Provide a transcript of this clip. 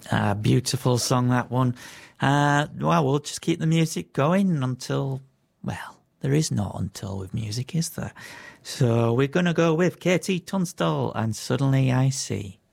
Beautiful song, that one. Well, we'll just keep the music going until, well, there is no until with music, is there? So we're going to go with Katie Tunstall and Suddenly I See.